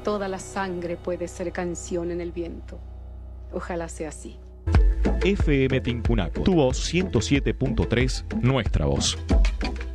Toda la sangre puede ser canción en el viento. Ojalá sea así. FM Tincunaco, tu voz 107.3, nuestra voz.